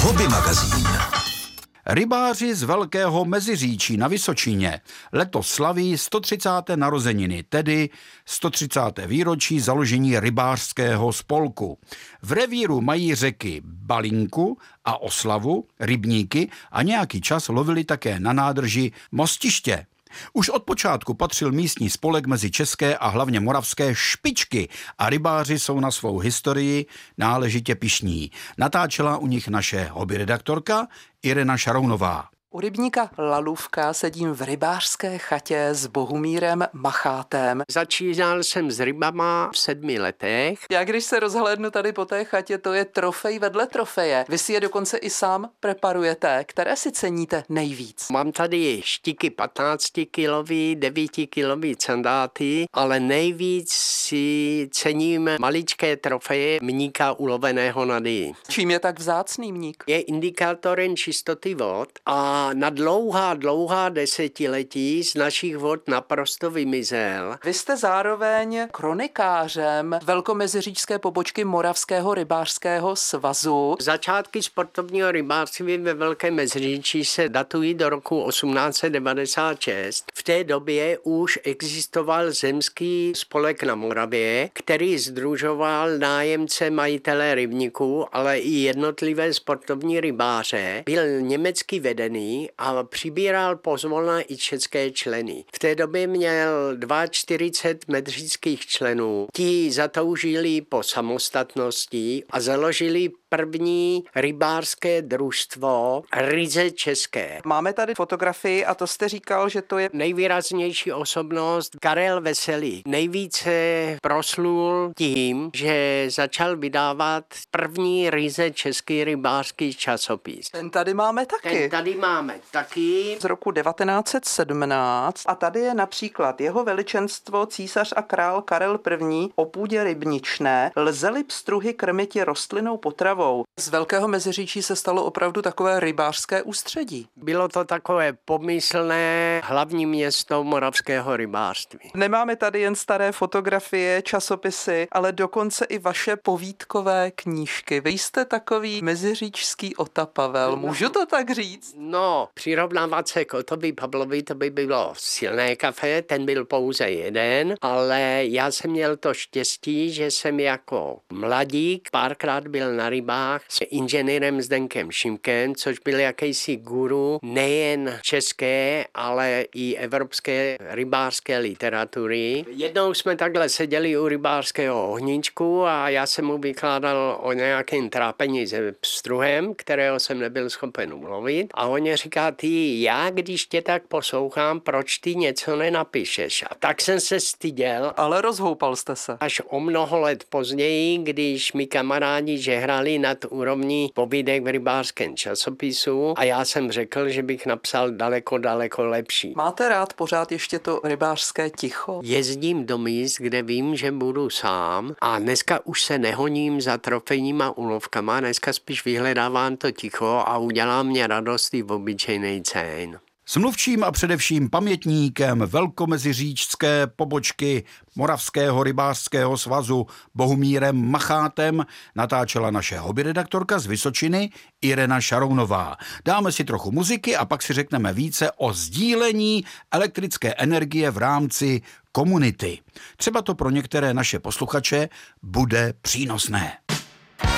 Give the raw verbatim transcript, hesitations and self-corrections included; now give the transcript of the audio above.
Hobby magazín. Rybáři z Velkého Meziříčí na Vysočině letos slaví sto třicáté narozeniny, tedy sto třicáté výročí založení rybářského spolku. V revíru mají řeky Balinku a Oslavu, rybníky a nějaký čas lovili také na nádrži Mostiště. Už od počátku patřil místní spolek mezi české a hlavně moravské špičky a rybáři jsou na svou historii náležitě pyšní. Natáčela u nich naše hobby redaktorka Irena Šarounová. U rybníka Lalůvka sedím v rybářské chatě s Bohumírem Machátem. Začínal jsem s rybama v sedmi letech. Já když se rozhlédnu tady po té chatě, to je trofej vedle trofeje. Vy si je dokonce i sám preparujete. Které si ceníte nejvíc? Mám tady štiky patnáctikilový, devítikilový candáty, ale nejvíc si cením maličké trofeje mníka uloveného na dý. Čím je tak vzácný mník? Je indikátorem čistoty vod a na dlouhá, dlouhá desetiletí z našich vod naprosto vymizel. Vy jste zároveň kronikářem velkomeziříčské pobočky Moravského rybářského svazu. Začátky sportovního rybářství ve Velkém Meziříčí se datují do roku osmnáct set devadesát šest. V té době už existoval zemský spolek na Moravě, který sdružoval nájemce majitele rybníků, ale i jednotlivé sportovní rybáře. Byl německy vedený a přibíral pozvolna i české členy. V té době měl čtyřicet dva medříckých členů. Ti zatoužili po samostatnosti a založili první rybářské družstvo ryze české. Máme tady fotografii a to jste říkal, že to je nejvýraznější osobnost Karel Veselý. Nejvíce proslul tím, že začal vydávat první ryze český rybářský časopis. Ten tady máme taky. Ten tady máme taky. Z roku devatenáct set sedmnáct a tady je například jeho veličenstvo císař a král Karel I. o půdě rybničné lze-li pstruhy krmiti rostlinnou potravou. Z Velkého Meziříčí se stalo opravdu takové rybářské ústředí. Bylo to takové pomyslné hlavní město moravského rybářství. Nemáme tady jen staré fotografie, časopisy, ale dokonce i vaše povídkové knížky. Vy jste takový meziříčský Otapavel, můžu to tak říct? No, přirovnávat se k Otovi Pavlovi, to by bylo silné kafe, ten byl pouze jeden, ale já jsem měl to štěstí, že jsem jako mladík párkrát byl na rybách s inženýrem Zdenkem Šimkem, což byl jakýsi guru nejen české, ale i evropské rybářské literatury. Jednou jsme takhle seděli u rybářského ohníčku a já jsem mu vykládal o nějakém trápení se pstruhem, kterého jsem nebyl schopen ulovit. A on říká, ty, já když tě tak poslouchám, proč ty něco nenapíšeš? A tak jsem se styděl. Ale rozhoupal jste se. Až o mnoho let později, když mi kamarádi žehrali nad úrovní povídek v rybářském časopisu a já jsem řekl, že bych napsal daleko, daleko lepší. Máte rád pořád ještě to rybářské ticho? Jezdím do míst, kde vím, že budu sám a dneska už se nehoním za trofejníma úlovkama, dneska spíš vyhledávám to ticho a udělá mě radost i v obyčejnej cén. S mluvčím a především pamětníkem velkomeziříčské pobočky Moravského rybářského svazu Bohumírem Machátem natáčela naše hobby redaktorka z Vysočiny Irena Šarounová. Dáme si trochu muziky a pak si řekneme více o sdílení elektrické energie v rámci komunity. Třeba to pro některé naše posluchače bude přínosné.